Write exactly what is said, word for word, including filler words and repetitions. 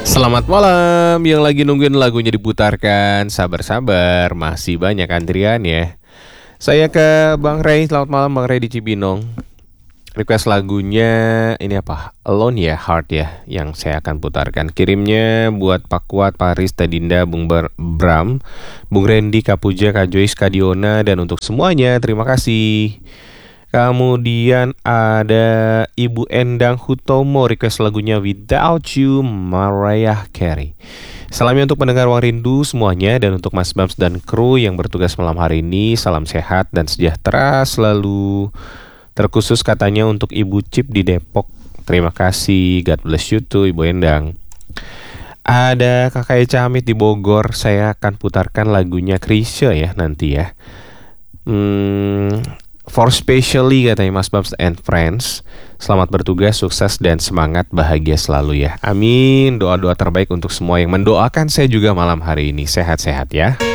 Selamat malam, yang lagi nungguin lagunya diputarkan, sabar-sabar, masih banyak antrian ya. Saya ke Bang Rey, selamat malam Bang Rey di Cibinong. Request lagunya ini apa? Alone ya, Heart ya, yang saya akan putarkan. Kirimnya buat Pak Kuat, Paris, Tadinda, Bung Ber- Bram, Bung Randy, Kak Puja, Kak Joyce, Kak Diona, dan untuk semuanya terima kasih. Kemudian ada Ibu Endang Hutomo, request lagunya Without You, Mariah Carey. Salamnya untuk pendengar Ruang Rindu semuanya, dan untuk Mas Bams dan kru yang bertugas malam hari ini, salam sehat dan sejahtera selalu. Terkhusus katanya untuk Ibu Cip di Depok. Terima kasih, God bless you too Ibu Endang. Ada Kakak Eca Hamid di Bogor, saya akan putarkan lagunya Krisya ya nanti ya. Hmm, For specially katanya Mas Babs and Friends. Selamat bertugas, sukses dan semangat, bahagia selalu ya. Amin. Doa-doa terbaik untuk semua yang mendoakan saya juga malam hari ini. Sehat-sehat ya.